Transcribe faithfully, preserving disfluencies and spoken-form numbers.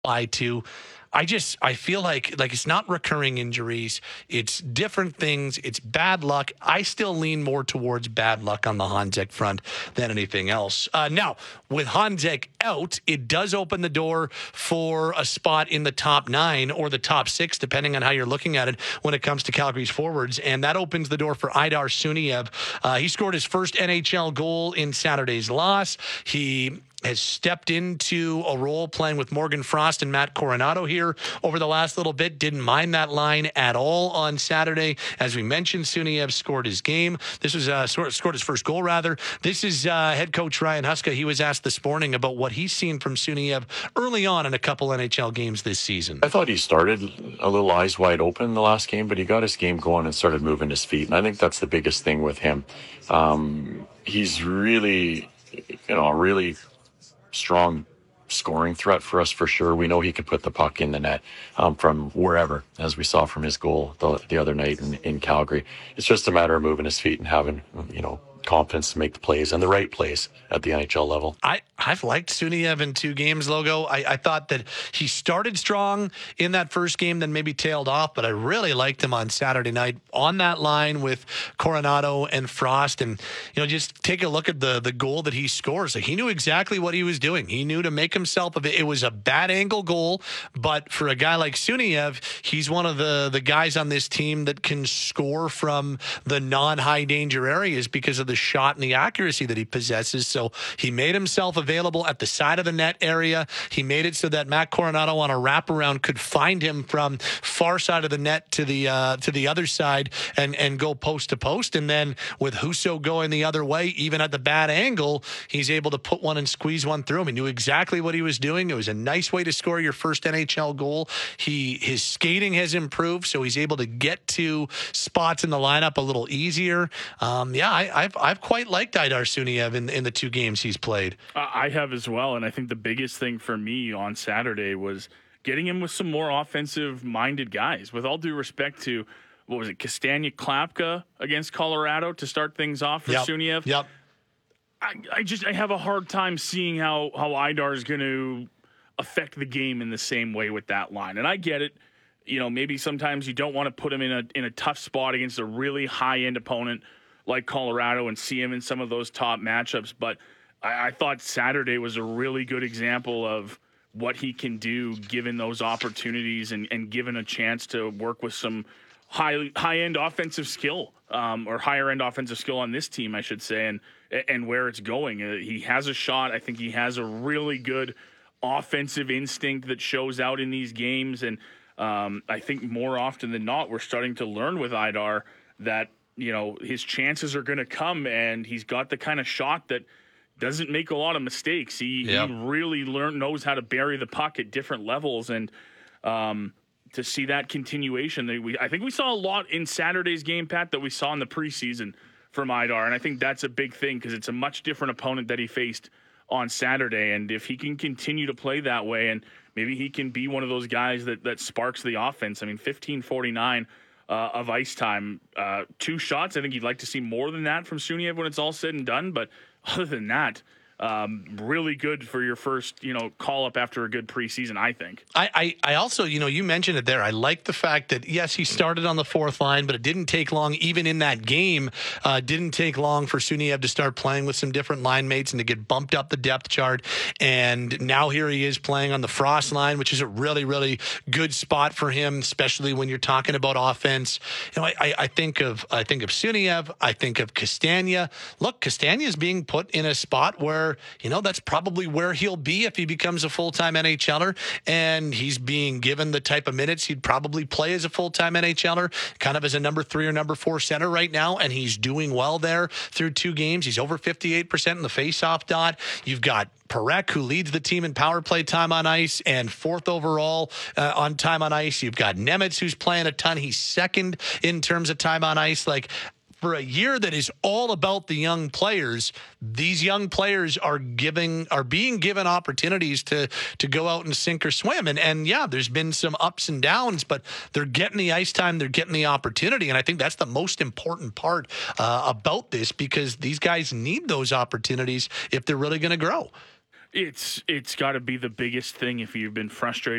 apply to. I just I feel like like it's not recurring injuries. It's different things. It's bad luck. I still lean more towards bad luck on the Honzek front than anything else. Uh, now, with Honzek out, it does open the door for a spot in the top nine or the top six, depending on how you're looking at it when it comes to Calgary's forwards. And that opens the door for Aidar Suniev. Uh, he scored his first N H L goal in Saturday's loss. He has stepped into a role playing with Morgan Frost and Matt Coronado here over the last little bit. Didn't mind that line at all on Saturday. As we mentioned, Suniev scored his game. This was uh, scored his first goal, rather. This is uh, head coach Ryan Huska. He was asked this morning about what he's seen from Suniev early on in a couple N H L games this season. I thought he started a little eyes wide open in the last game, but he got his game going and started moving his feet. And I think that's the biggest thing with him. Um, he's really, you know, a really strong scoring threat for us for sure. We know he can put the puck in the net um, from wherever, as we saw from his goal the, the other night in, in Calgary. It's just a matter of moving his feet and having, you know, confidence to make the plays and the right plays at the N H L level. I, I've liked Suniev in two games, Logo. I, I thought that he started strong in that first game, then maybe tailed off, but I really liked him on Saturday night on that line with Coronado and Frost. And, you know, just take a look at the the goal that he scores. Like, he knew exactly what he was doing. He knew to make himself of it. It was a bad angle goal, but for a guy like Suniev, he's one of the, the guys on this team that can score from the non-high danger areas because of the shot and the accuracy that he possesses. So he made himself available at the side of the net area. He made it so that Matt Coronado on a wraparound could find him from far side of the net to the uh, to the other side and, and go post to post. And then with Husso going the other way, even at the bad angle, he's able to put one and squeeze one through him. He knew exactly what he was doing. It was a nice way to score your first N H L goal. He his skating has improved, so he's able to get to spots in the lineup a little easier. Um, yeah, I, I've I've quite liked Aidar Suniev in, in the two games he's played. I have as well, and I think the biggest thing for me on Saturday was getting him with some more offensive-minded guys. With all due respect to, what was it, Castagna Klapka against Colorado to start things off for yep. Suniev? Yep. I, I just I have a hard time seeing how, how Aidar is going to affect the game in the same way with that line. And I get it. You know, maybe sometimes you don't want to put him in a in a tough spot against a really high-end opponent like Colorado and see him in some of those top matchups. But I, I thought Saturday was a really good example of what he can do given those opportunities and, and given a chance to work with some high high-end offensive skill um, or higher-end offensive skill on this team, I should say, and, and where it's going. Uh, he has a shot. I think he has a really good offensive instinct that shows out in these games. And um, I think more often than not, we're starting to learn with Aidar that, you know, his chances are going to come, and he's got the kind of shot that doesn't make a lot of mistakes. He, yep. he really learn, knows how to bury the puck at different levels, and um, to see that continuation, they, we, I think we saw a lot in Saturday's game, Pat, that we saw in the preseason from Aidar, and I think that's a big thing because it's a much different opponent that he faced on Saturday, and if he can continue to play that way, and maybe he can be one of those guys that, that sparks the offense. I mean, fifteen forty-nine Uh, of ice time, uh, two shots. I think you'd like to see more than that from Suniev when it's all said and done. But other than that, um, really good for your first, you know, call up after a good preseason, I think. I, I, I also, you know, you mentioned it there. I like the fact that, yes, he started on the fourth line, but it didn't take long, even in that game, uh, didn't take long for Suniev to start playing with some different line mates and to get bumped up the depth chart. And now here he is playing on the Frost line, which is a really, really good spot for him, especially when you're talking about offense. You know, I, I, I think of, I think of Suniev. I think of Castagna. Look, Castagna is being put in a spot where, you know, that's probably where he'll be if he becomes a full-time NHLer, and he's being given the type of minutes he'd probably play as a full-time NHLer, kind of as a number three or number four center right now, and he's doing well there through two games. He's over fifty-eight percent in the face-off dot. You've got Parekh, who leads the team in power play time on ice and fourth overall uh, on time on ice. You've got Nemitz, who's playing a ton. He's second in terms of time on ice. Like, for a year that is all about the young players, these young players are giving are being given opportunities to to go out and sink or swim. And and yeah, there's been some ups and downs, but they're getting the ice time, they're getting the opportunity. And I think that's the most important part uh, about this, because these guys need those opportunities if they're really going to grow. It's it's got to be the biggest thing if you've been frustrated